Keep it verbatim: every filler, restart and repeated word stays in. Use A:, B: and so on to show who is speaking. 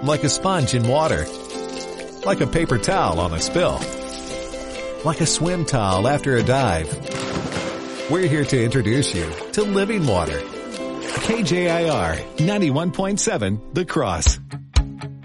A: Like a sponge in water. Like a paper towel on a spill. Like a swim towel after a dive. We're here to introduce you to living water. K J I R ninety-one point seven The Cross.